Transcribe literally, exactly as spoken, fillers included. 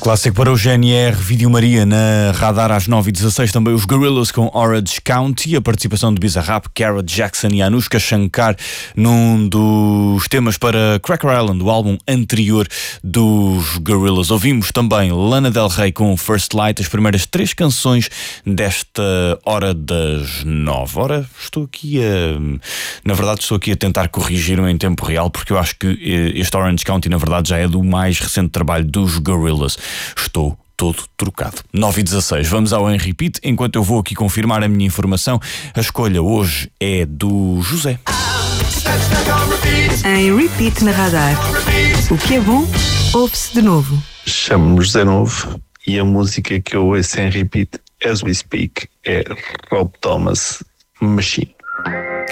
clássico para o G N R, Vídeo Maria na Radar às nove e dezasseis, também os Gorillaz com Orange County, a participação de Bizarrap, Carrot Jackson e Anushka Shankar num dos temas para Cracker Island, o álbum anterior dos Gorillaz. Ouvimos também Lana Del Rey com First Light, as primeiras três canções desta hora das nove. Ora, estou aqui a... Na verdade estou aqui a tentar corrigir-me em tempo real, porque eu acho que este Orange County na verdade já é do mais recente trabalho dos Gorillaz. Estou todo trocado. nove e dezasseis, vamos ao Em Repeat. Enquanto eu vou aqui confirmar a minha informação, a escolha hoje é do José. Em Repeat na Radar. O que é bom, ouve-se de novo. Chamo-me José Novo e a música que eu ouço em repeat as we speak é Rob Thomas, Machine.